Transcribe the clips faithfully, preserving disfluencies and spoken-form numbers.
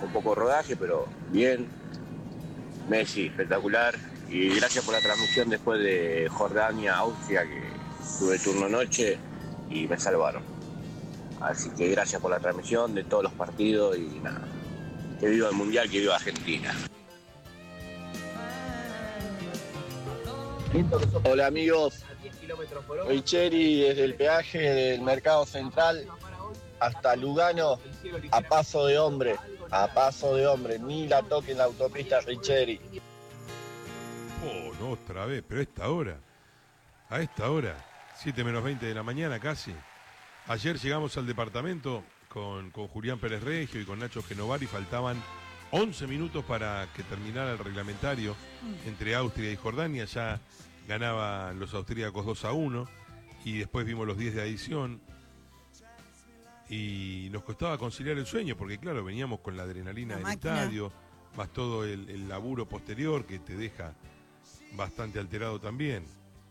con poco rodaje, pero bien. Messi, espectacular. Y gracias por la transmisión después de Jordania, Austria, que tuve turno noche y me salvaron. Así que gracias por la transmisión de todos los partidos y nada. Que viva el Mundial, que viva Argentina. Hola amigos, Richeri desde el peaje del Mercado Central hasta Lugano a paso de hombre, a paso de hombre, ni la toque en la autopista Richeri. Oh, no, otra vez, pero a esta hora, a esta hora, siete menos veinte de la mañana casi. Ayer llegamos al departamento con, con Julián Pérez Regio y con Nacho Genovari, faltaban once minutos para que terminara el reglamentario entre Austria y Jordania. Ya ganaban los austríacos dos a uno y después vimos los diez de adición y nos costaba conciliar el sueño porque claro, veníamos con la adrenalina del estadio, más todo el, el laburo posterior que te deja bastante alterado también.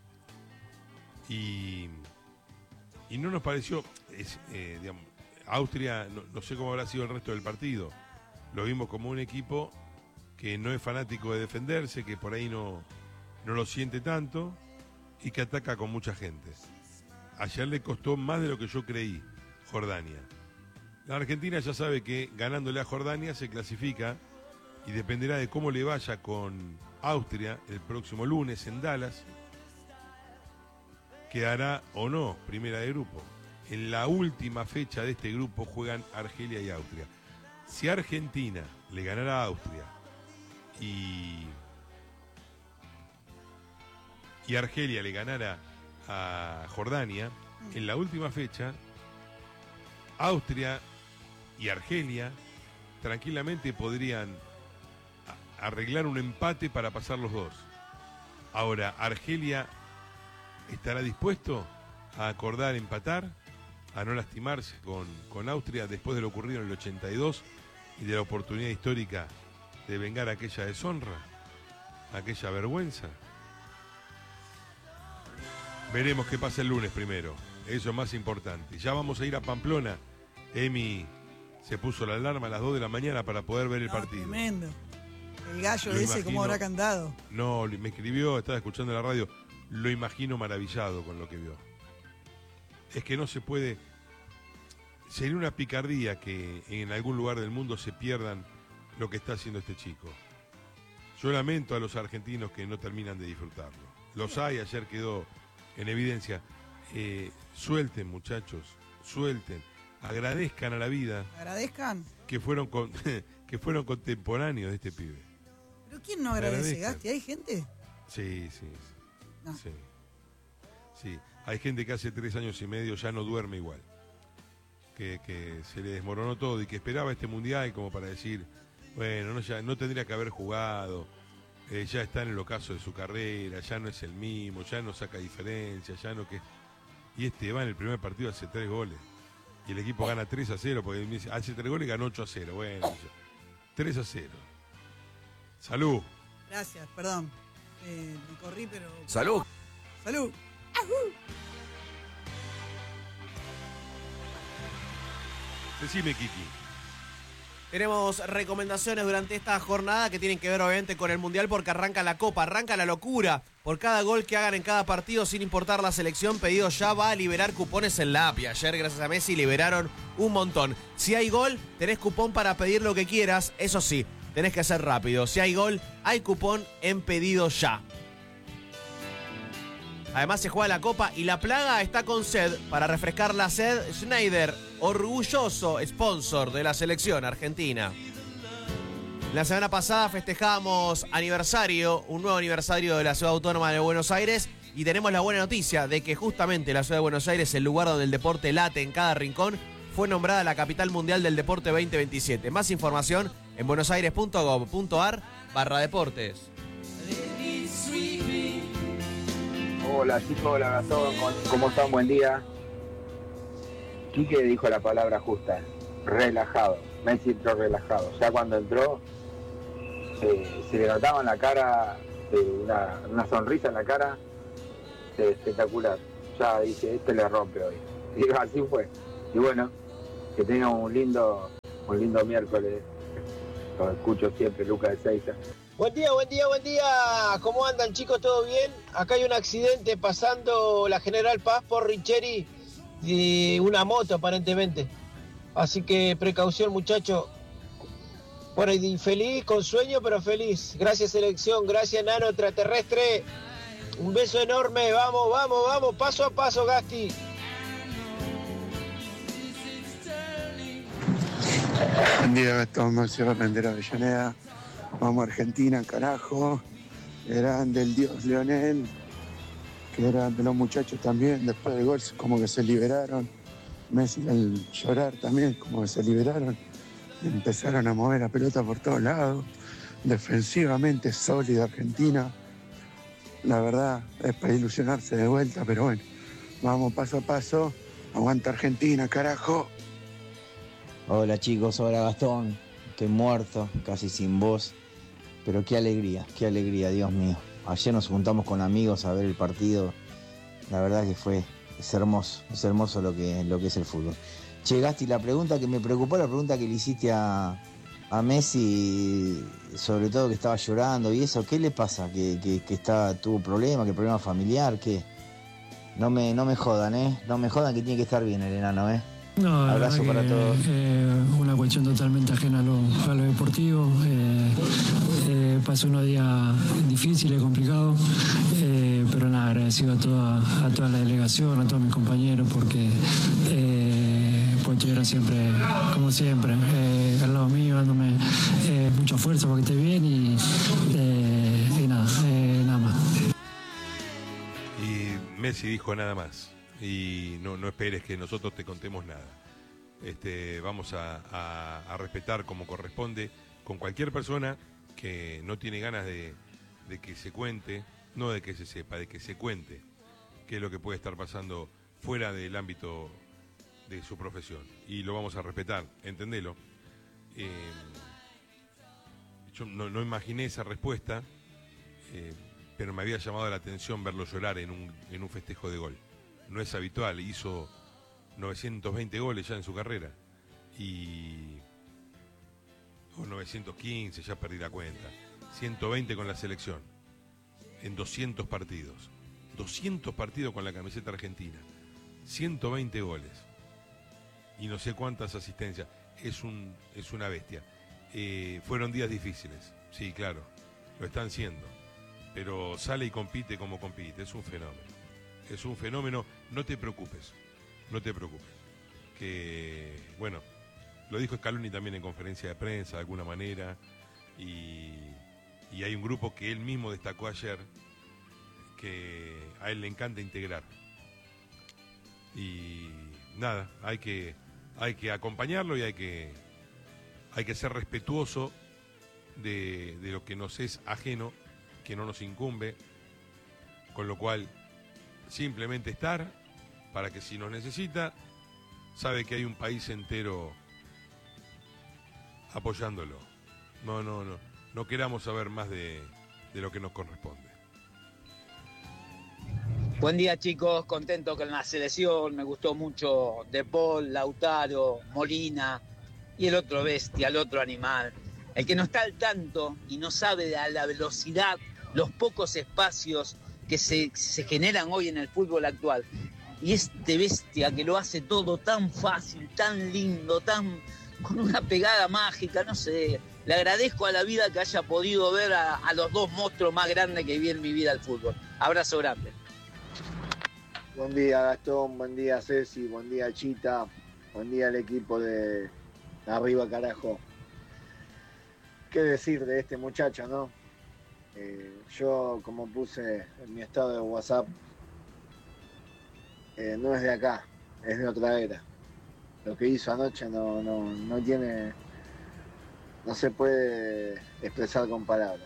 Y, y no nos pareció, es, eh, digamos, Austria, no, no sé cómo habrá sido el resto del partido, lo vimos como un equipo que no es fanático de defenderse, que por ahí no, no lo siente tanto y que ataca con mucha gente. Ayer le costó más de lo que yo creí Jordania. La Argentina ya sabe que ganándole a Jordania se clasifica y dependerá de cómo le vaya con Austria el próximo lunes en Dallas, quedará o no primera de grupo. En la última fecha de este grupo juegan Argelia y Austria. Si Argentina le ganara a Austria y, y Argelia le ganara a Jordania, en la última fecha, Austria y Argelia tranquilamente podrían arreglar un empate para pasar los dos. Ahora, ¿Argelia estará dispuesto a acordar empatar, a no lastimarse con, con Austria después de lo ocurrido en el ochenta y dos y de la oportunidad histórica de vengar aquella deshonra, aquella vergüenza? Veremos qué pasa el lunes primero, eso es más importante. Ya vamos a ir a Pamplona. Emi se puso la alarma a las dos de la mañana para poder ver el no, partido. Tremendo. El gallo lo ese, imagino, ¿cómo habrá cantado? No, me escribió, estaba escuchando la radio, lo imagino maravillado con lo que vio. Es que no se puede, sería una picardía que en algún lugar del mundo se pierdan lo que está haciendo este chico. Yo lamento a los argentinos que no terminan de disfrutarlo. Los hay, ayer quedó en evidencia. Eh, suelten, muchachos, suelten. Agradezcan a la vida. ¿Agradezcan? Que fueron, con, que fueron contemporáneos de este pibe. ¿Pero quién no agradece, Gasti? ¿Hay gente? Sí, sí, sí. No. sí. Sí, hay gente que hace tres años y medio ya no duerme igual. Que, que se le desmoronó todo y que esperaba este mundial como para decir, bueno, no, ya, no tendría que haber jugado, eh, ya está en el ocaso de su carrera, ya no es el mismo, ya no saca diferencia, ya no que... Y este va en el primer partido hace tres goles. Y el equipo gana tres a cero, porque hace tres goles y ganó ocho a cero. Bueno, tres a cero. Salud. Gracias, perdón. Eh, me corrí, pero... Salud. Salud. Decime, Kiki. Tenemos recomendaciones durante esta jornada que tienen que ver obviamente con el Mundial porque arranca la Copa, arranca la locura. Por cada gol que hagan en cada partido sin importar la selección, Pedido Ya va a liberar cupones en la app. Y ayer gracias a Messi liberaron un montón. Si hay gol, tenés cupón para pedir lo que quieras. Eso sí, tenés que ser rápido. Si hay gol, hay cupón en Pedido Ya. Además se juega la Copa y la Plaga está con sed. Para refrescar la sed, Schneider, orgulloso sponsor de la selección argentina. La semana pasada festejábamos aniversario, un nuevo aniversario de la Ciudad Autónoma de Buenos Aires y tenemos la buena noticia de que justamente la Ciudad de Buenos Aires, el lugar donde el deporte late en cada rincón, fue nombrada la capital mundial del deporte veinte veintisiete. Más información en buenosaires.gov.ar barra deportes. Hola chicos, hola Gastón, ¿cómo están? Buen día. Quique dijo la palabra justa, relajado. Messi entró relajado. Ya cuando entró, eh, se le notaba en la cara, eh, una, una sonrisa en la cara, eh, espectacular. Ya dije, este le rompe hoy. Y así fue. Y bueno, que tenga un lindo, un lindo miércoles. Los escucho siempre, Lucas de Seiza. Buen día, buen día, buen día. ¿Cómo andan, chicos? ¿Todo bien? Acá hay un accidente pasando la General Paz por Richeri y una moto aparentemente. Así que precaución, muchachos. Bueno, y feliz, con sueño, pero feliz. Gracias, selección. Gracias, nano extraterrestre. Un beso enorme. Vamos, vamos, vamos. Paso a paso, Gasti. Buen día, Gastón. Marcelo Rendera Avellaneda. Vamos a Argentina, carajo. Grande el dios Leonel. Que eran de los muchachos también. Después del gol, como que se liberaron. Messi al llorar también, como que se liberaron. Empezaron a mover la pelota por todos lados. Defensivamente sólida Argentina. La verdad es para ilusionarse de vuelta, pero bueno, vamos paso a paso. Aguanta Argentina, carajo. Hola chicos, hola Gastón. Estoy muerto, casi sin voz. Pero qué alegría, qué alegría, Dios mío. Ayer nos juntamos con amigos a ver el partido. La verdad que fue, es hermoso, es hermoso lo que, lo que es el fútbol. Che, Gasti, la pregunta que me preocupó, la pregunta que le hiciste a, a Messi, sobre todo que estaba llorando y eso, ¿qué le pasa? ¿Que, que, que está, tuvo problema, que problema familiar? ¿Qué? No me, no me jodan, ¿eh? No me jodan que tiene que estar bien el enano, ¿eh? No, abrazo para que, todos. Eh, una cuestión totalmente ajena a lo, a lo deportivo. Eh, eh, pasó unos días difíciles, complicados, eh, pero nada, agradecido a toda, a toda la delegación, a todos mis compañeros, porque eh, pues estuvieron siempre, como siempre, eh, al lado mío, dándome eh, mucha fuerza para que esté bien y, eh, y nada, eh, nada más. Y Messi dijo nada más. Y no, no esperes que nosotros te contemos nada. Este, vamos a, a, a respetar como corresponde con cualquier persona que no tiene ganas de, de que se cuente, no de que se sepa, de que se cuente qué es lo que puede estar pasando fuera del ámbito de su profesión. Y lo vamos a respetar, entendelo. Eh, yo no, no imaginé esa respuesta, eh, pero me había llamado la atención verlo llorar en un, en un festejo de gol. No es habitual, hizo novecientos veinte goles ya en su carrera y o novecientos quince, ya perdí la cuenta, ciento veinte con la selección en doscientos partidos, doscientos partidos con la camiseta argentina, ciento veinte goles y no sé cuántas asistencias. Es un es una bestia. Eh, fueron días difíciles, sí, claro, lo están siendo, pero sale y compite como compite, es un fenómeno. Es un fenómeno, no te preocupes, no te preocupes. Que, bueno, lo dijo Scaloni también en conferencia de prensa de alguna manera, y, y hay un grupo que él mismo destacó ayer, que a él le encanta integrar. Y nada, hay que, hay que acompañarlo y hay que, hay que ser respetuoso de, de lo que nos es ajeno, que no nos incumbe, con lo cual simplemente estar para que si nos necesita, sabe que hay un país entero apoyándolo. No, no, no, no queramos saber más de, de lo que nos corresponde. Buen día chicos, contento con la selección, me gustó mucho De Paul, Lautaro, Molina y el otro bestia, el otro animal. El que no está al tanto y no sabe a la velocidad, los pocos espacios que se, se generan hoy en el fútbol actual. Y este bestia que lo hace todo tan fácil, tan lindo, tan con una pegada mágica, no sé. Le agradezco a la vida que haya podido ver a, a los dos monstruos más grandes que vi en mi vida al fútbol. Abrazo grande. Buen día Gastón, buen día Ceci, buen día Chita, buen día al equipo de Arriba Carajo. ¿Qué decir de este muchacho, no? Eh, yo, como puse en mi estado de WhatsApp, eh, no es de acá, es de otra era. Lo que hizo anoche no, no, no tiene, no se puede expresar con palabras.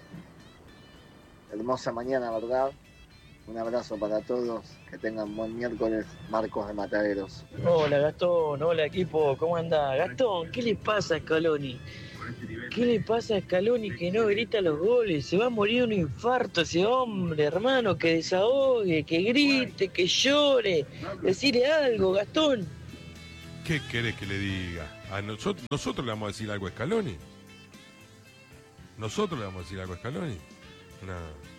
Hermosa mañana, ¿verdad? Un abrazo para todos, que tengan buen miércoles, Marcos de Mataderos. Hola Gastón, hola equipo, ¿cómo anda? Gastón, ¿qué le pasa a Scaloni? ¿Qué le pasa a Scaloni que no grita los goles? Se va a morir un infarto ese hombre, hermano, que desahogue, que grite, que llore. Decirle algo, Gastón. ¿Qué querés que le diga? A nosotros, nosotros le vamos a decir algo a Scaloni. ¿Nosotros le vamos a decir algo a Scaloni? No.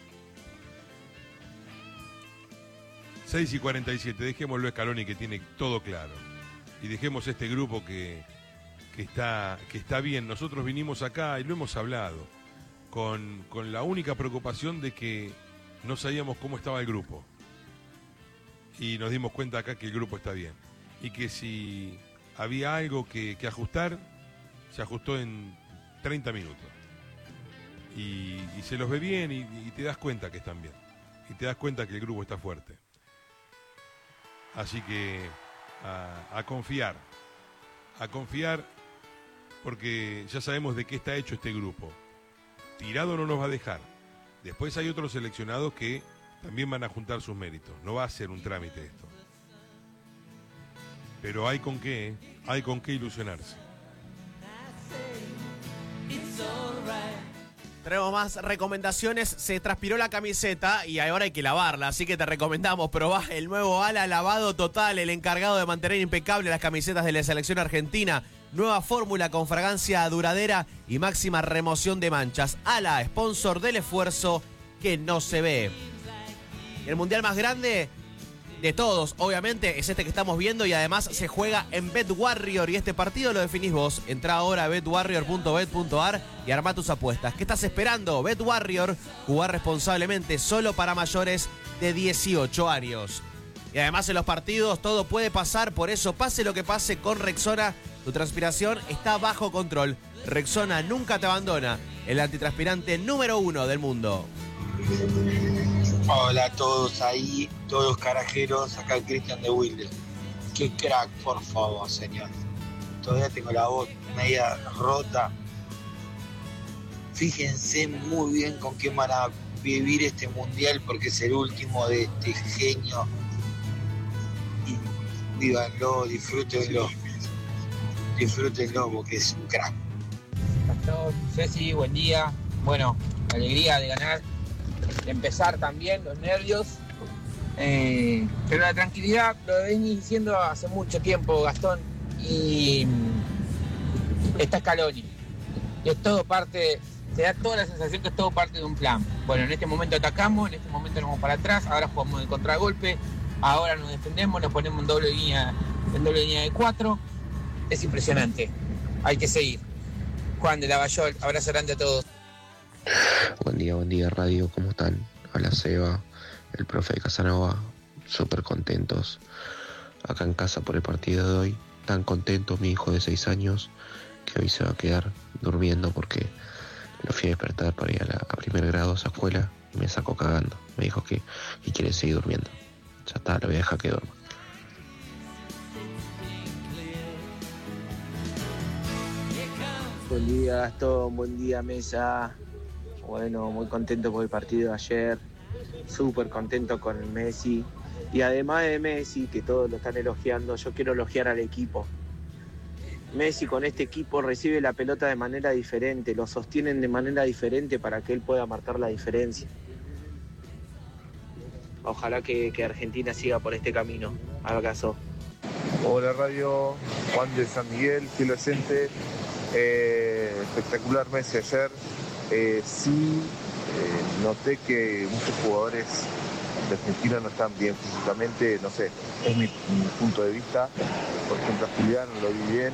seis y cuarenta y siete, dejémoslo a Scaloni que tiene todo claro. Y dejemos este grupo que, que, está, que está bien. Nosotros vinimos acá y lo hemos hablado, con, con la única preocupación de que no sabíamos cómo estaba el grupo. Y nos dimos cuenta acá que el grupo está bien. Y que si había algo que, que ajustar, se ajustó en treinta minutos. Y, y se los ve bien y, y te das cuenta que están bien. Y te das cuenta que el grupo está fuerte. Así que a, a confiar. A confiar porque ya sabemos de qué está hecho este grupo. Tirado no nos va a dejar. Después hay otros seleccionados que también van a juntar sus méritos. No va a ser un trámite esto. Pero hay con qué, ¿eh? Hay con qué ilusionarse. Tenemos más recomendaciones. Se transpiró la camiseta y ahora hay que lavarla, así que te recomendamos probar el nuevo Ala Lavado Total, el encargado de mantener impecable las camisetas de la selección argentina. Nueva fórmula con fragancia duradera y máxima remoción de manchas. Ala, sponsor del esfuerzo que no se ve. El mundial más grande de todos, obviamente, es este que estamos viendo y además se juega en BetWarrior y este partido lo definís vos. Entrá ahora a bet warrior punto bet punto a r y armá tus apuestas. ¿Qué estás esperando? BetWarrior, jugar responsablemente, solo para mayores de dieciocho años. Y además en los partidos todo puede pasar, por eso pase lo que pase con Rexona, tu transpiración está bajo control. Rexona nunca te abandona, el antitranspirante número uno del mundo. Hola a todos ahí, todos carajeros, acá el Cristian de Wilde. Qué crack, por favor, señor. Todavía tengo la voz media rota. Fíjense muy bien con quién van a vivir este mundial porque es el último de este genio. Y vívanlo, disfrútenlo. Disfrútenlo porque es un crack. Pastor, Ceci, buen día. Bueno, alegría de ganar. De empezar también, los nervios, eh, pero la tranquilidad, lo venís diciendo hace mucho tiempo, Gastón, y está Scaloni, y es todo parte, te da toda la sensación que es todo parte de un plan. Bueno, en este momento atacamos, en este momento nos vamos para atrás, ahora jugamos de contragolpe, ahora nos defendemos, nos ponemos en doble línea, en doble línea de cuatro, es impresionante, hay que seguir. Juan de Lavallol, abrazo grande a todos. Buen día, buen día radio, ¿cómo están? Hola Seba, el profe de Casanova, súper contentos acá en casa por el partido de hoy. Tan contento mi hijo de seis años que hoy se va a quedar durmiendo porque lo fui a despertar para ir a, la, a primer grado a esa escuela y me sacó cagando. Me dijo que y quiere seguir durmiendo. Ya está, lo voy a dejar que duerma. Buen día Gastón, buen día Mesa. Bueno, muy contento por el partido de ayer, súper contento con Messi. Y además de Messi, que todos lo están elogiando, yo quiero elogiar al equipo. Messi con este equipo recibe la pelota de manera diferente, lo sostienen de manera diferente para que él pueda marcar la diferencia. Ojalá que, que Argentina siga por este camino. Haga caso. Hola radio, Juan de San Miguel, fiel oyente. Eh, espectacular Messi ayer. Eh, sí, eh, noté que muchos jugadores de Argentina no están bien físicamente, no sé, es mi, mi punto de vista. Por ejemplo, a Julián lo vi bien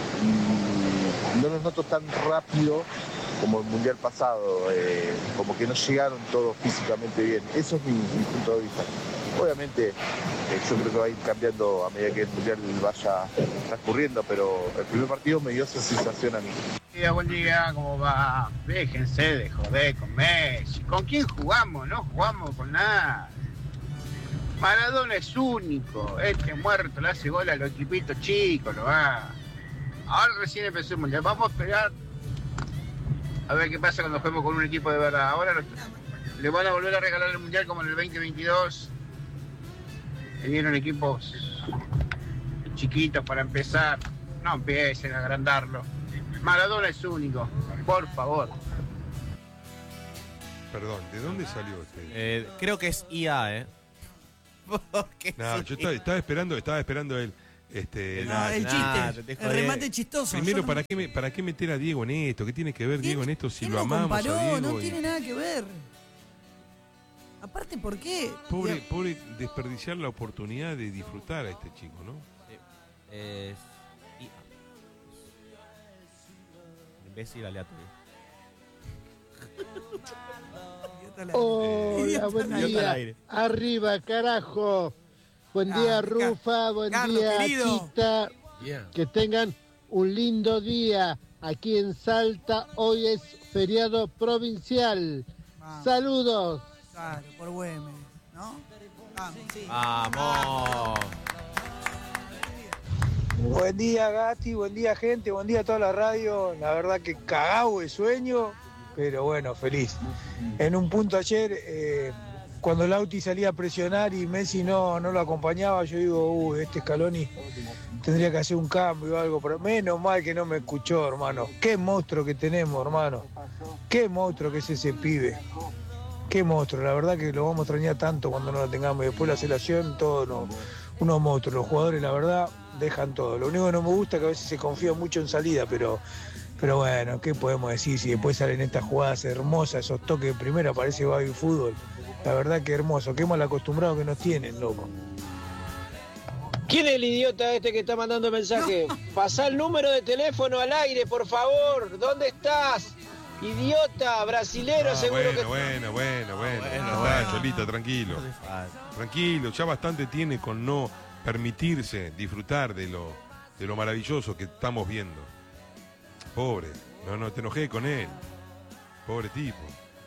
y no los noto tan rápido como el mundial pasado, eh, como que no llegaron todos físicamente bien. Eso es mi, mi punto de vista. Obviamente, eh, yo creo que va a ir cambiando a medida que el mundial vaya transcurriendo, pero el primer partido me dio esa sensación a mí. Buen día, buen día, ¿cómo va? Déjense de joder con Messi. ¿Con quién jugamos? No jugamos con nada. Maradona es único. Este muerto le hace gol a los equipitos chicos, lo va. Ahora recién empezó el mundial. Vamos a esperar a ver qué pasa cuando juguemos con un equipo de verdad. Ahora los, le van a volver a regalar el mundial como en el veinte veintidós. Le dieron equipos chiquitos para empezar. No empiecen a agrandarlo. Maradona es único, por favor. Perdón, ¿de dónde salió este? Eh, creo que es I A, ¿eh? No, yo estaba, estaba esperando, estaba esperando el, Este, No, nada, el nada, chiste, te el jodé. remate chistoso. Primero, Yo no- ¿para qué, me- ¿para qué meter a Diego en esto? ¿Qué tiene que ver Diego en esto si ¿Quién lo lo amamos comparó? a Diego? No y- tiene nada que ver. Aparte, ¿por qué? Pobre, Digo, pobre desperdiciar la oportunidad de disfrutar a este chico, ¿no? Es. I- Imbécil aleatorio. Hola, buen Idiota al día. aire. Arriba, carajo. Buen día, Ah, Rufa. Buen Carlos, día, querido. Chita. Yeah. Que tengan un lindo día. Aquí en Salta hoy es feriado provincial. Saludos. Claro, por Güemes, ¿no? Vamos, sí. Vamos. Buen día, Gati, buen día, gente, buen día a toda la radio. La verdad que cagado de sueño, pero bueno, feliz. En un punto ayer, eh, cuando Lauti salía a presionar y Messi no, no lo acompañaba, yo digo, uh, este Scaloni tendría que hacer un cambio o algo, pero menos mal que no me escuchó, hermano. Qué monstruo que tenemos, hermano. Qué monstruo que es ese pibe. Qué monstruo, la verdad que lo vamos a extrañar tanto cuando no lo tengamos. Y después la selección, todos no, unos monstruos. Los jugadores, la verdad, dejan todo. Lo único que no me gusta es que a veces se confía mucho en salida, pero, pero bueno, ¿qué podemos decir? Si después salen estas jugadas hermosas, esos toques de primera, parece baby fútbol. La verdad que hermoso, qué mal acostumbrados que nos tienen, loco. ¿Quién es el idiota este que está mandando mensaje? Pasá el número de teléfono al aire, por favor. ¿Dónde estás? Idiota, brasilero, Ah, seguro bueno, que... bueno, bueno, bueno, Bueno, Ya bueno. está, Cholito, tranquilo. Tranquilo, ya bastante tiene con no permitirse disfrutar de lo, de lo maravilloso que estamos viendo. Pobre, no, no te enojé con él. Pobre tipo.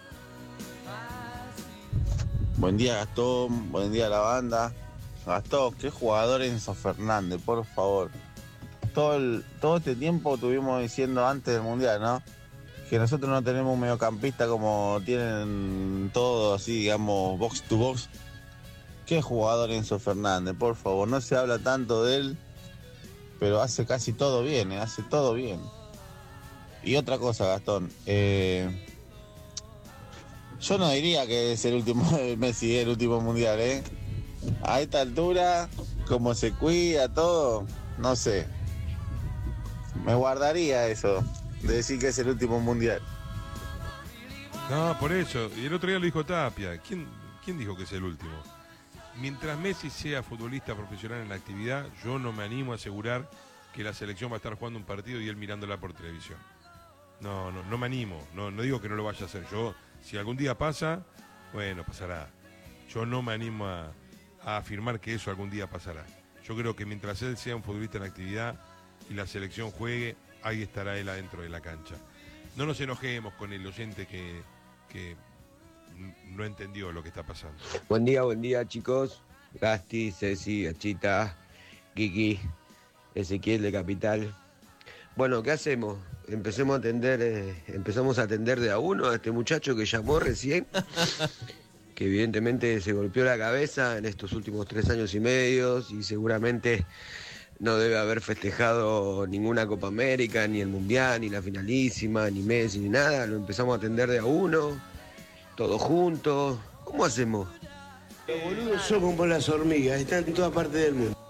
Buen día, Gastón. Buen día a la banda. Gastón, qué jugador Enzo Fernández, por favor. Todo, el- todo este tiempo estuvimos diciendo antes del Mundial, ¿no? Que nosotros no tenemos un mediocampista como tienen todos, así, digamos, box to box. Qué jugador Enzo Fernández, por favor. No se habla tanto de él, pero hace casi todo bien, ¿eh? Hace todo bien. Y otra cosa, Gastón. Eh, yo no diría que es el último Messi, el último Mundial, ¿eh? A esta altura, como se cuida todo, no sé. Me guardaría eso, de decir que es el último Mundial. No, por eso. Y el otro día lo dijo Tapia. ¿Quién, quién dijo que es el último? Mientras Messi sea futbolista profesional en la actividad, yo no me animo a asegurar que la selección va a estar jugando un partido y él mirándola por televisión. No, no, no me animo. No, no digo que no lo vaya a hacer. Yo, si algún día pasa, bueno, pasará. Yo no me animo a, a afirmar que eso algún día pasará. Yo creo que mientras él sea un futbolista en actividad y la selección juegue, ahí estará él adentro de la cancha. No nos enojemos con el oyente que, que no entendió lo que está pasando. Buen día, buen día, chicos. Gasti, Ceci, Gachita, Kiki, Ezequiel de Capital. Bueno, ¿qué hacemos? Empecemos a atender, eh, empezamos a atender de a uno a este muchacho que llamó recién, que evidentemente se golpeó la cabeza en estos últimos tres años y medio y seguramente no debe haber festejado ninguna Copa América, ni el Mundial, ni la finalísima, ni Messi, ni nada. Lo empezamos a atender de a uno, todos juntos. ¿Cómo hacemos? Los boludos son como las hormigas, están en toda parte del mundo.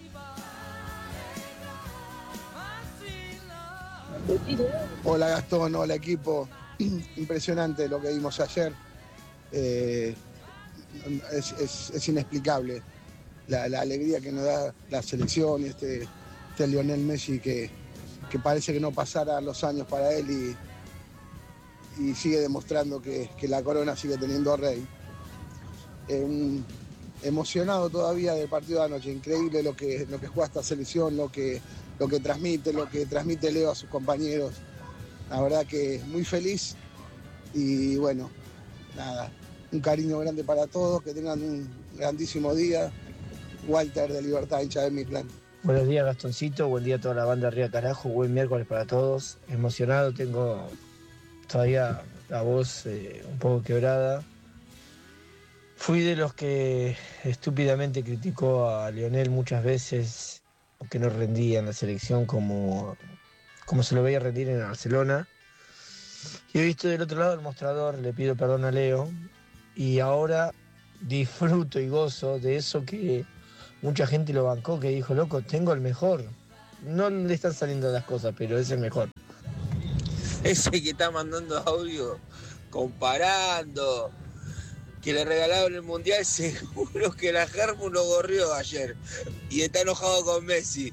Hola Gastón, hola equipo. Impresionante lo que vimos ayer. Eh, es, es- es inexplicable la, la alegría que nos da la selección y este, este Lionel Messi que, que parece que no pasara los años para él y, y sigue demostrando que, que la corona sigue teniendo rey. Eh, emocionado todavía del partido de anoche, increíble lo que, lo que juega esta selección, lo que, lo que transmite, lo que transmite Leo a sus compañeros. La verdad que muy feliz y bueno, nada, un cariño grande para todos, que tengan un grandísimo día. Walter de Libertad, hincha de mi clan. Buenos días, Gastoncito. Buen día a toda la banda Arriba Carajo. Buen miércoles para todos. Emocionado, tengo todavía la voz eh, un poco quebrada. Fui de los que estúpidamente criticó a Lionel muchas veces, que no rendía en la selección como, como se lo veía rendir en Barcelona. Y he visto del otro lado del mostrador, le pido perdón a Leo, y ahora disfruto y gozo de eso que mucha gente lo bancó, que dijo, loco, tengo el mejor. No le están saliendo las cosas, pero es el mejor. Ese que está mandando audio comparando que le regalaron el mundial, seguro que la Germu lo gorrió ayer y está enojado con Messi.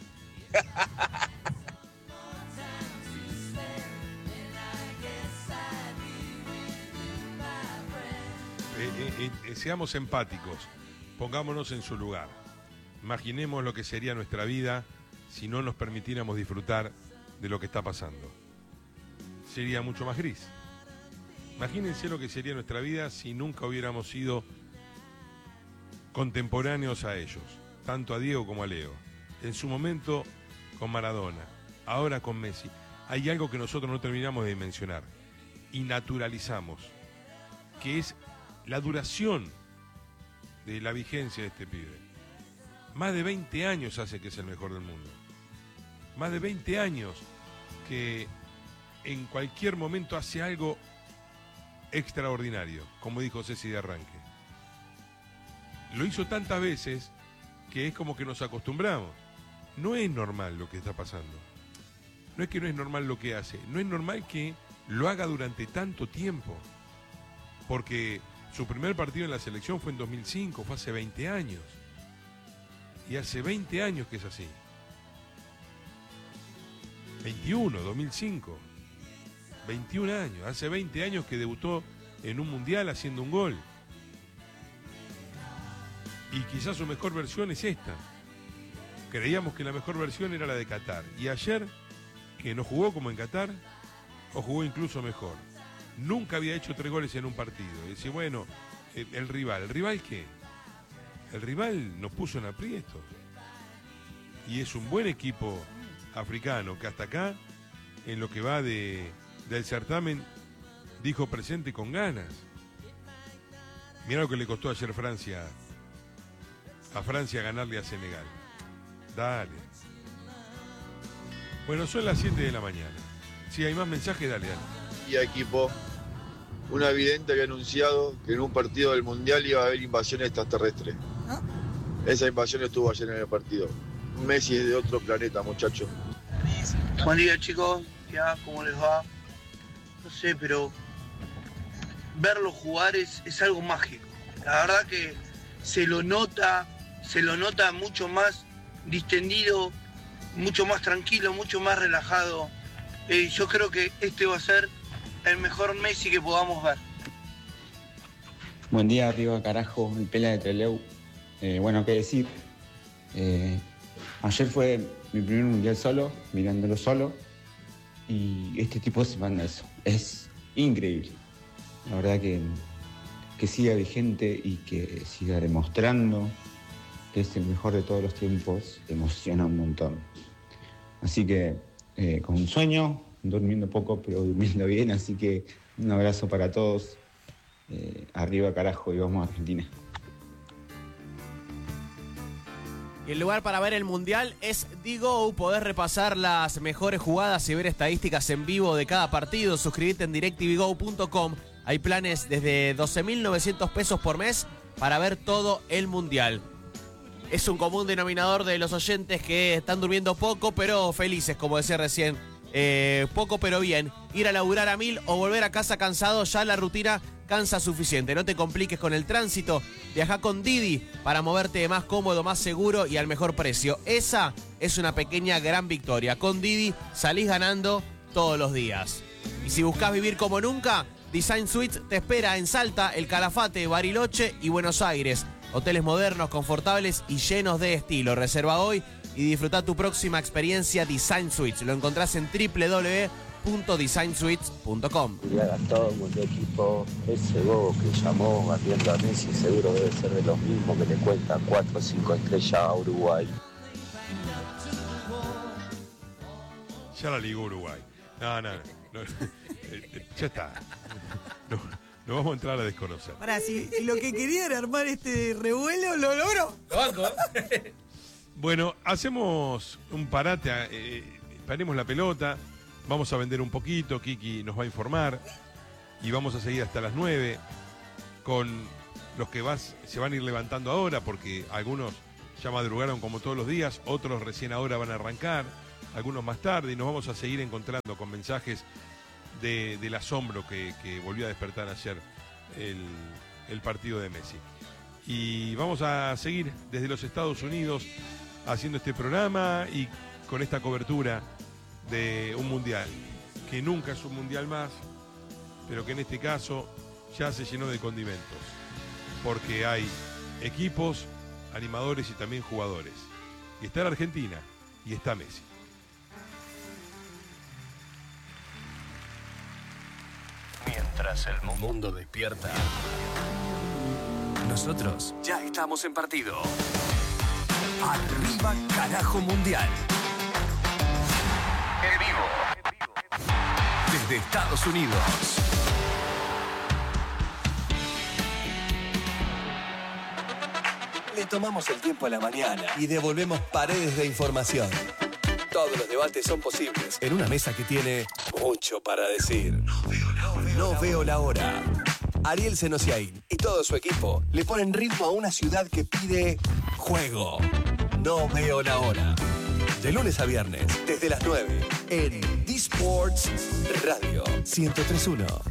Eh, eh, eh, seamos empáticos, pongámonos en su lugar. Imaginemos lo que sería nuestra vida si no nos permitiéramos disfrutar de lo que está pasando. Sería mucho más gris. Imagínense lo que sería nuestra vida si nunca hubiéramos sido contemporáneos a ellos, tanto a Diego como a Leo. En su momento con Maradona, ahora con Messi. Hay algo que nosotros no terminamos de mencionar y naturalizamos, que es la duración de la vigencia de este pibe. Más de veinte años hace que es el mejor del mundo. Más de veinte años que en cualquier momento hace algo extraordinario, como dijo Ceci de arranque. Lo hizo tantas veces que es como que nos acostumbramos. No es normal lo que está pasando. No es que no es normal lo que hace, no es normal que lo haga durante tanto tiempo. Porque su primer partido en la selección fue en dos mil cinco, fue hace veinte años. Y hace veinte años que es así. veintiuno, dos mil cinco. veintiún años, hace veinte años que debutó en un mundial haciendo un gol. Y quizás su mejor versión es esta. Creíamos que la mejor versión era la de Qatar. Y ayer, que no jugó como en Qatar, o jugó incluso mejor. Nunca había hecho tres goles en un partido. Y decía, bueno, el, el rival. ¿El rival qué? El rival nos puso en aprietos. Y es un buen equipo africano que hasta acá, en lo que va de, del certamen, dijo presente con ganas. Mirá lo que le costó ayer Francia, a Francia ganarle a Senegal. Dale. Bueno, son las siete de la mañana. Si hay más mensajes, dale, dale. Y equipo, un evidente había anunciado que en un partido del Mundial iba a haber invasión extraterrestre. ¿Ah? Esa invasión estuvo ayer en el partido. Messi es de otro planeta, muchachos. Buen día, chicos. Ya, ¿cómo les va? No sé, pero verlo jugar es, es algo mágico. La verdad que se lo nota, se lo nota mucho más distendido, mucho más tranquilo, mucho más relajado. Eh, yo creo que este va a ser el mejor Messi que podamos ver. Buen día, arriba carajo, el Pela de Trelew. Eh, bueno, qué decir. Eh, ayer fue mi primer mundial solo, mirándolo solo. Y este tipo se manda eso. Es increíble. La verdad que, que siga vigente y que siga demostrando que es el mejor de todos los tiempos, emociona un montón. Así que, eh, con un sueño, durmiendo poco, pero durmiendo bien. Así que un abrazo para todos. Eh, arriba carajo y vamos a Argentina. Y el lugar para ver el Mundial es Digo. Podés repasar las mejores jugadas y ver estadísticas en vivo de cada partido. Suscribite en directvgo punto com. Hay planes desde doce mil novecientos pesos por mes para ver todo el Mundial. Es un común denominador de los oyentes que están durmiendo poco, pero felices, como decía recién. Eh, poco, pero bien. Ir a laburar a mil o volver a casa cansado, ya la rutina cansa suficiente. No te compliques con el tránsito. Viaja con Didi para moverte más cómodo, más seguro y al mejor precio. Esa es una pequeña gran victoria. Con Didi salís ganando todos los días. Y si buscas vivir como nunca, Design Suites te espera en Salta, El Calafate, Bariloche y Buenos Aires. Hoteles modernos, confortables y llenos de estilo. Reserva hoy y disfruta tu próxima experiencia Design Suites. Lo encontrás en doble u doble u doble u punto design suites punto com. Ya Gastón, buen equipo. Ese bobo que llamó batiendo a Messi seguro debe ser de los mismos que le cuentan cuatro o cinco estrellas a Uruguay. Ya la ligó Uruguay. No, no, no. no ya está. No, no vamos a entrar a desconocer. Pará, si, si lo que quería era armar este revuelo, lo logró. Lo banco. Bueno, hacemos un parate, eh, paremos la pelota, vamos a vender un poquito, Kiki nos va a informar y vamos a seguir hasta las nueve con los que vas, se van a ir levantando ahora porque algunos ya madrugaron como todos los días, otros recién ahora van a arrancar, algunos más tarde, y nos vamos a seguir encontrando con mensajes de, del asombro que, que volvió a despertar ayer el, el partido de Messi. Y vamos a seguir desde los Estados Unidos haciendo este programa y con esta cobertura de un mundial, que nunca es un mundial más, pero que en este caso ya se llenó de condimentos, porque hay equipos, animadores y también jugadores. Y está la Argentina y está Messi. Mientras el mundo despierta, nosotros ya estamos en partido. Arriba Carajo Mundial. En vivo. Desde Estados Unidos. Le tomamos el tiempo a la mañana Y devolvemos paredes de información. Todos los debates son posibles en una mesa que tiene mucho para decir. No veo la hora. No veo la hora. Ariel Senosiaín y todo su equipo le ponen ritmo a una ciudad que pide juego. No veo la hora. De lunes a viernes, desde las nueve, en D-Sports Radio ciento tres punto uno.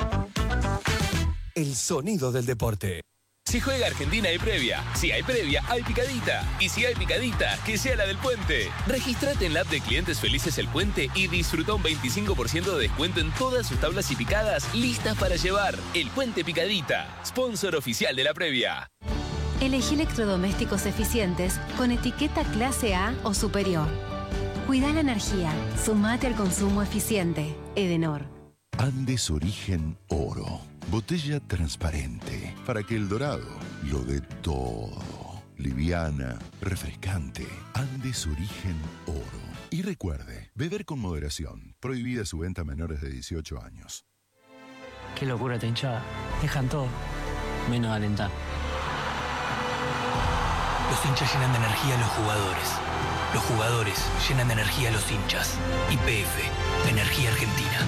El sonido del deporte. Si juega Argentina hay previa, si hay previa hay picadita, y si hay picadita, que sea la del Puente. Regístrate en la app de Clientes Felices El Puente y disfruta un veinticinco por ciento de descuento en todas sus tablas y picadas listas para llevar. El Puente Picadita, sponsor oficial de la previa. Elegí electrodomésticos eficientes con etiqueta clase A o superior. Cuida la energía, sumate al consumo eficiente. Edenor. Andes Origen Oro. Botella transparente para que el dorado lo dé todo. Liviana, refrescante. Andes Origen Oro. Y recuerde, beber con moderación. Prohibida su venta a menores de dieciocho años. Qué locura esta hinchada. Dejan todo, menos alentar. Los hinchas llenan de energía a los jugadores. Los jugadores llenan de energía a los hinchas. Y P F, Energía Argentina.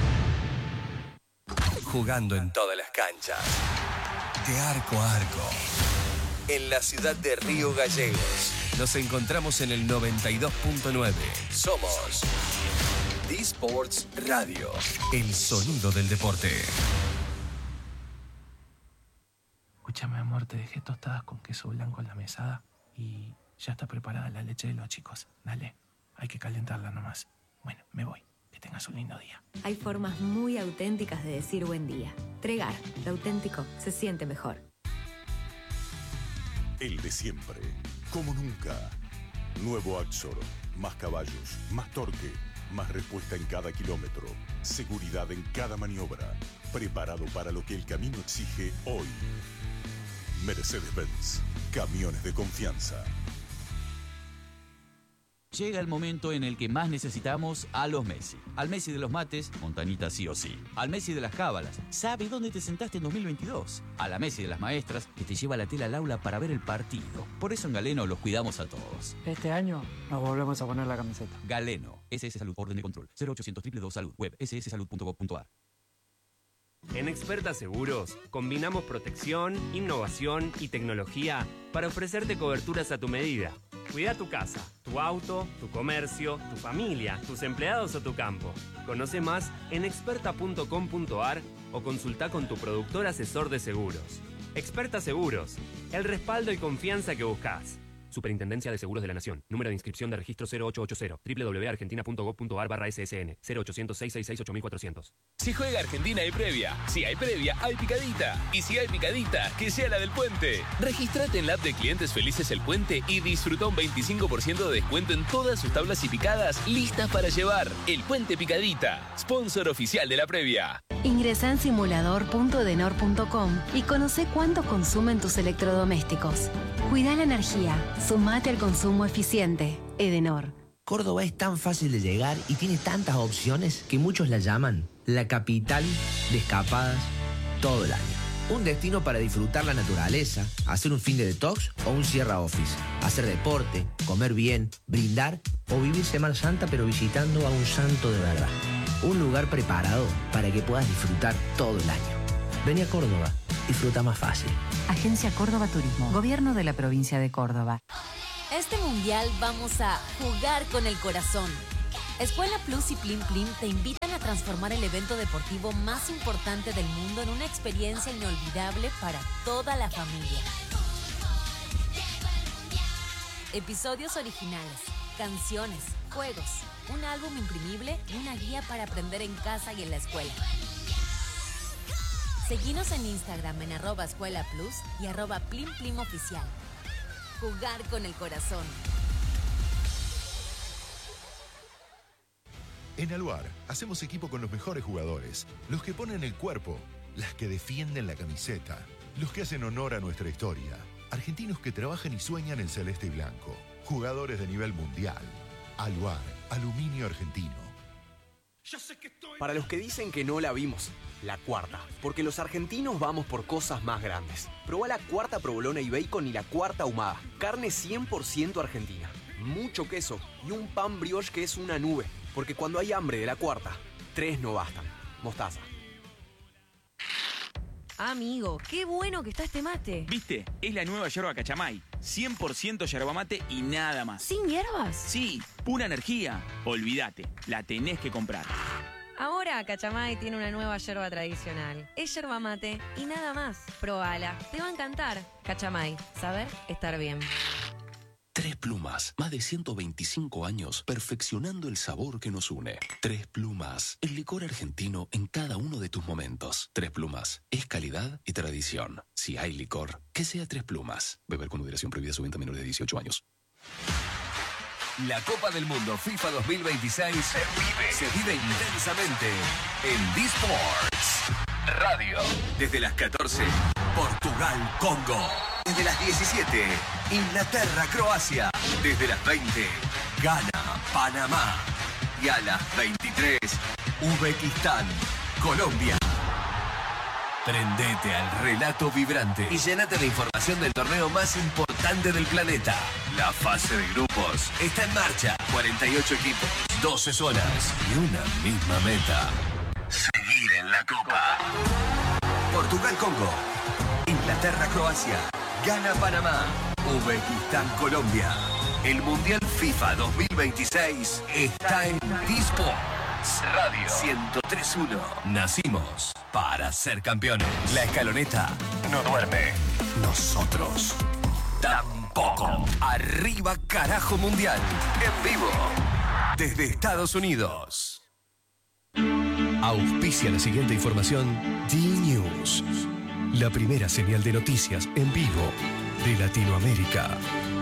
Jugando en todas las canchas. De arco a arco. En la ciudad de Río Gallegos. Nos encontramos en el noventa y dos punto nueve. Somos D-Sports Radio. El sonido del deporte. Escúchame, amor, te dejé tostadas con queso blanco en la mesada y ya está preparada la leche de los chicos. Dale, hay que calentarla nomás. Bueno, me voy. Que tengas un lindo día. Hay formas muy auténticas de decir buen día. Tregar, lo auténtico se siente mejor. El de siempre, como nunca. Nuevo Axor, más caballos, más torque, más respuesta en cada kilómetro, seguridad en cada maniobra, preparado para lo que el camino exige hoy. Mercedes-Benz, camiones de confianza. Llega el momento en el que más necesitamos a los Messi. Al Messi de los mates, Montanita sí o sí. Al Messi de las cábalas, ¿sabe dónde te sentaste en dos mil veintidós? A la Messi de las maestras, que te lleva la tela al aula para ver el partido. Por eso en Galeno los cuidamos a todos. Este año nos volvemos a poner la camiseta. Galeno, S S Salud, orden de control, cero ochocientos dos dos dos Salud, web ese ese salud punto gov punto a r. En Experta Seguros combinamos protección, innovación y tecnología para ofrecerte coberturas a tu medida. Cuida tu casa, tu auto, tu comercio, tu familia, tus empleados o tu campo. Conoce más en experta punto com punto a r o consulta con tu productor asesor de seguros. Experta Seguros, el respaldo y confianza que buscas. Superintendencia de Seguros de la Nación. Número de inscripción de registro cero ocho ocho cero. doble u doble u doble u punto argentina punto gov punto a r barra S S N. cero ochocientos, seiscientos sesenta y seis, ocho mil cuatrocientos. Si juega Argentina hay previa, si hay previa hay picadita, y si hay picadita, que sea la del Puente. Regístrate en la app de Clientes Felices El Puente y disfruta un veinticinco por ciento de descuento en todas sus tablas y picadas listas para llevar. El Puente Picadita, sponsor oficial de la previa. Ingresá en simulador punto edenor punto com y conoce cuánto consumen tus electrodomésticos. Cuida la energía, sumate al consumo eficiente. Edenor. Córdoba es tan fácil de llegar y tiene tantas opciones que muchos la llaman la capital de escapadas todo el año. Un destino para disfrutar la naturaleza, hacer un fin de detox o un Sierra Office, hacer deporte, comer bien, brindar o vivir Semana Santa pero visitando a un santo de verdad. Un lugar preparado para que puedas disfrutar todo el año. Vení a Córdoba, disfruta más fácil. Agencia Córdoba Turismo, Gobierno de la Provincia de Córdoba. Este mundial vamos a jugar con el corazón. Escuela Plus y Plim Plim te invitan a transformar el evento deportivo más importante del mundo en una experiencia inolvidable para toda la familia. Episodios originales, canciones, juegos, un álbum imprimible y una guía para aprender en casa y en la escuela. Seguinos en Instagram en arroba Escuela Plus y arroba Plim Plim Oficial. Jugar con el corazón. En Aluar, hacemos equipo con los mejores jugadores, los que ponen el cuerpo, las que defienden la camiseta, los que hacen honor a nuestra historia, argentinos que trabajan y sueñan en celeste y blanco, jugadores de nivel mundial. Aluar, aluminio argentino. Para los que dicen que no la vimos, la cuarta, porque los argentinos vamos por cosas más grandes. Probá la cuarta provolona y bacon y la cuarta ahumada, carne cien por ciento argentina, mucho queso y un pan brioche que es una nube. Porque cuando hay hambre de la cuarta, tres no bastan. Mostaza. Amigo, qué bueno que está este mate. ¿Viste? Es la nueva yerba Cachamay. cien por ciento yerba mate y nada más. ¿Sin hierbas? Sí, pura energía. Olvídate, la tenés que comprar. Ahora Cachamay tiene una nueva yerba tradicional. Es yerba mate y nada más. Probala, te va a encantar. Cachamay, saber estar bien. Tres Plumas, más de ciento veinticinco años perfeccionando el sabor que nos une. Tres Plumas, el licor argentino en cada uno de tus momentos. Tres Plumas, es calidad y tradición. Si hay licor, que sea Tres Plumas. Beber con moderación, prohibida su venta a menores de dieciocho años. La Copa del Mundo FIFA dos mil veintiséis se vive, se vive intensamente en D-Sports Radio. Desde las catorce, Portugal, Congo. Desde las diecisiete, Inglaterra, Croacia. Desde las veinte, Ghana, Panamá. Y a las veintitrés, Uzbekistán, Colombia. Prendete al relato vibrante y llénate de información del torneo más importante del planeta. La fase de grupos está en marcha. cuarenta y ocho equipos, doce zonas y una misma meta. Seguir en la Copa. Portugal, Congo. Inglaterra, Croacia. Ghana, Panamá. Uzbekistán, Colombia. El Mundial FIFA dos mil veintiséis está en D-Sports Radio ciento tres punto uno. Nacimos para ser campeones. La escaloneta no duerme. Nosotros tampoco. Arriba, carajo, mundial. En vivo. Desde Estados Unidos. Auspicia la siguiente información. D-News. La primera señal de noticias en vivo de Latinoamérica.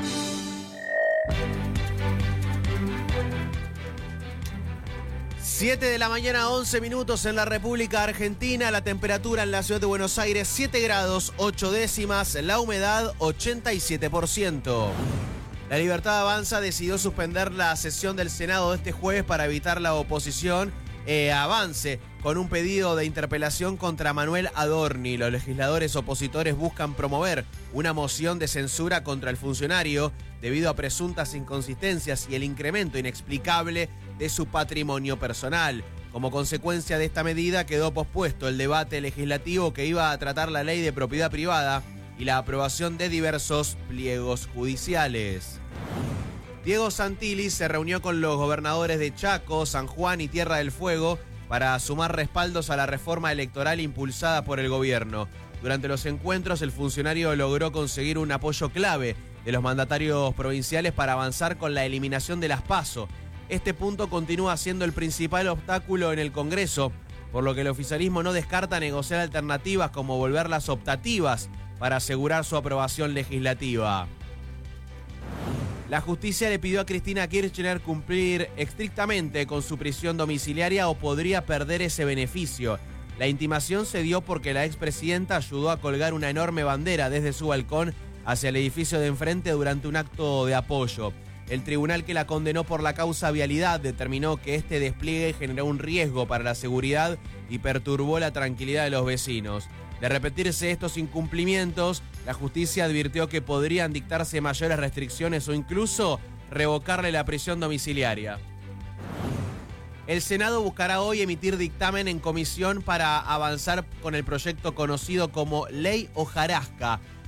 siete de la mañana, once minutos en la República Argentina. La temperatura en la ciudad de Buenos Aires, siete grados, ocho décimas. La humedad, ochenta y siete por ciento. La Libertad Avanza decidió suspender la sesión del Senado de este jueves para evitar la oposición eh, avance con un pedido de interpelación contra Manuel Adorni. Los legisladores opositores buscan promover una moción de censura contra el funcionario debido a presuntas inconsistencias y el incremento inexplicable de su patrimonio personal. Como consecuencia de esta medida quedó pospuesto el debate legislativo que iba a tratar la ley de propiedad privada y la aprobación de diversos pliegos judiciales. Diego Santilli se reunió con los gobernadores de Chaco, San Juan y Tierra del Fuego para sumar respaldos a la reforma electoral impulsada por el gobierno. Durante los encuentros, el funcionario logró conseguir un apoyo clave de los mandatarios provinciales para avanzar con la eliminación de las PASO. Este punto continúa siendo el principal obstáculo en el Congreso, por lo que el oficialismo no descarta negociar alternativas como volverlas optativas para asegurar su aprobación legislativa. La justicia le pidió a Cristina Kirchner cumplir estrictamente con su prisión domiciliaria o podría perder ese beneficio. La intimación se dio porque la expresidenta ayudó a colgar una enorme bandera desde su balcón hacia el edificio de enfrente durante un acto de apoyo. El tribunal que la condenó por la causa vialidad determinó que este despliegue generó un riesgo para la seguridad y perturbó la tranquilidad de los vecinos. De repetirse estos incumplimientos, la justicia advirtió que podrían dictarse mayores restricciones o incluso revocarle la prisión domiciliaria. El Senado buscará hoy emitir dictamen en comisión para avanzar con el proyecto conocido como Ley Hojarasca.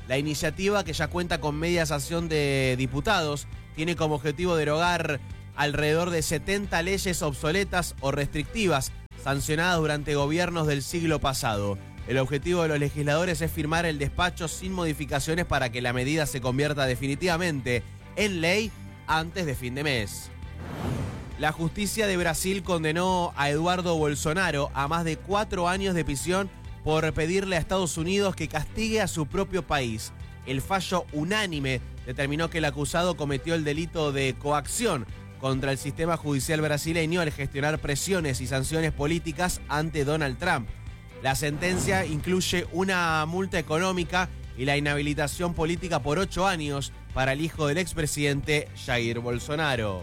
La iniciativa, que ya cuenta con media sanción de diputados, tiene como objetivo derogar alrededor de setenta leyes obsoletas o restrictivas sancionadas durante gobiernos del siglo pasado. El objetivo de los legisladores es firmar el despacho sin modificaciones para que la medida se convierta definitivamente en ley antes de fin de mes. La justicia de Brasil condenó a Eduardo Bolsonaro a más de cuatro años de prisión por pedirle a Estados Unidos que castigue a su propio país. El fallo unánime determinó que el acusado cometió el delito de coacción contra el sistema judicial brasileño al gestionar presiones y sanciones políticas ante Donald Trump. La sentencia incluye una multa económica y la inhabilitación política por ocho años para el hijo del expresidente Jair Bolsonaro.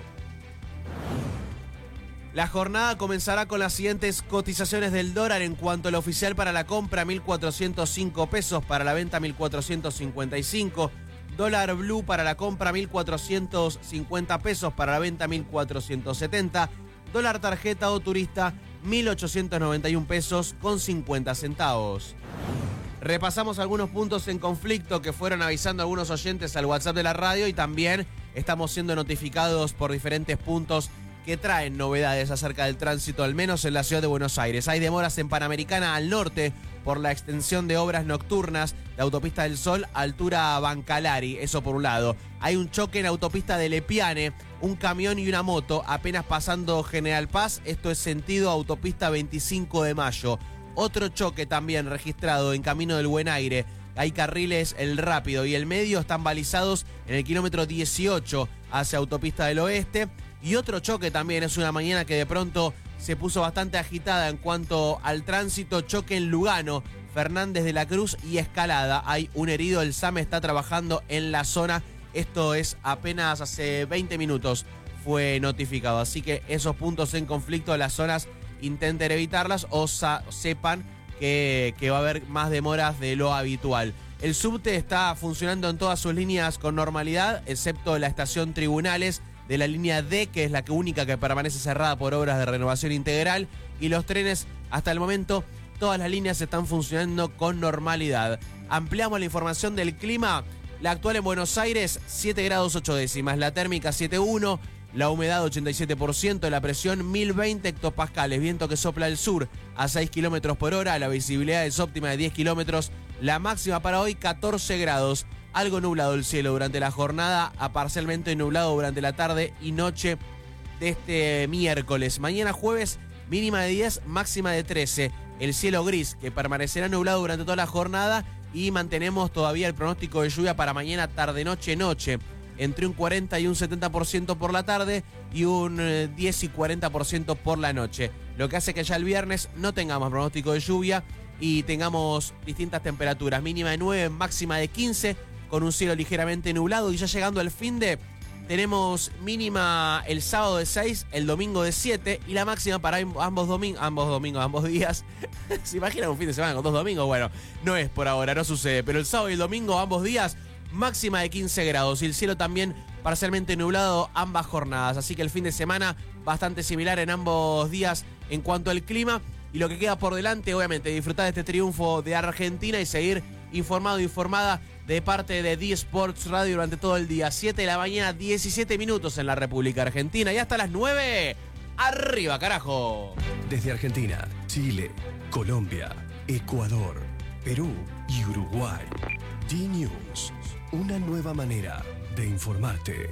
La jornada comenzará con las siguientes cotizaciones del dólar en cuanto al oficial para la compra mil cuatrocientos cinco pesos, para la venta mil cuatrocientos cincuenta y cinco. Dólar blue para la compra mil cuatrocientos cincuenta pesos, para la venta mil cuatrocientos setenta. Dólar tarjeta o turista mil ochocientos noventa y un pesos con cincuenta centavos. Repasamos algunos puntos en conflicto que fueron avisando algunos oyentes al WhatsApp de la radio y también estamos siendo notificados por diferentes puntos que traen novedades acerca del tránsito, al menos en la ciudad de Buenos Aires. Hay demoras en Panamericana al norte por la extensión de obras nocturnas de Autopista del Sol, altura Bancalari, eso por un lado. Hay un choque en Autopista de Lepiane, un camión y una moto apenas pasando General Paz, esto es sentido Autopista veinticinco de mayo. Otro choque también registrado en Camino del Buen Aire. Hay carriles, el rápido y el medio están balizados en el kilómetro dieciocho hacia Autopista del Oeste. Y otro choque también, es una mañana que de pronto se puso bastante agitada en cuanto al tránsito, choque en Lugano, Fernández de la Cruz y Escalada. Hay un herido, el SAME está trabajando en la zona. Esto es apenas hace veinte minutos fue notificado. Así que esos puntos en conflicto, las zonas, intenten evitarlas o sa- sepan que, que va a haber más demoras de lo habitual. El subte está funcionando en todas sus líneas con normalidad, excepto la estación Tribunales de la línea D, que es la que única que permanece cerrada por obras de renovación integral, y los trenes, hasta el momento, todas las líneas están funcionando con normalidad. Ampliamos la información del clima. La actual en Buenos Aires, siete grados ocho décimas, la térmica siete punto uno, la humedad ochenta y siete por ciento, la presión mil veinte hectopascales, viento que sopla al sur a seis kilómetros por hora, la visibilidad es óptima de diez kilómetros, la máxima para hoy catorce grados. Algo nublado el cielo durante la jornada, a parcialmente nublado durante la tarde y noche de este miércoles. Mañana jueves, mínima de diez, máxima de trece. El cielo gris, que permanecerá nublado durante toda la jornada, y mantenemos todavía el pronóstico de lluvia para mañana tarde, noche, noche. Entre un cuarenta y un setenta por ciento por la tarde y un diez y cuarenta por ciento por la noche. Lo que hace que ya el viernes no tengamos pronóstico de lluvia y tengamos distintas temperaturas. Mínima de nueve, máxima de quince. Con un cielo ligeramente nublado, y ya llegando al finde tenemos mínima el sábado de seis, el domingo de siete y la máxima para ambos domingos, ambos domingos, ambos días. ¿Se imaginan un fin de semana con dos domingos? Bueno, no es por ahora, no sucede, pero el sábado y el domingo, ambos días, máxima de quince grados y el cielo también parcialmente nublado ambas jornadas, así que el fin de semana bastante similar en ambos días en cuanto al clima, y lo que queda por delante, obviamente, disfrutar de este triunfo de Argentina y seguir informado e informada de parte de D Sports Radio durante todo el día. siete de la mañana, diecisiete minutos en la República Argentina. Y hasta las nueve, arriba, carajo. Desde Argentina, Chile, Colombia, Ecuador, Perú y Uruguay. D-News, una nueva manera de informarte.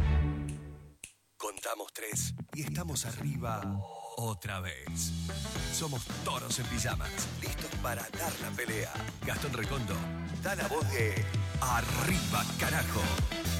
Contamos tres y estamos arriba otra vez. Somos toros en pijamas, listos para dar la pelea. Gastón Recondo da la voz de Arriba, carajo.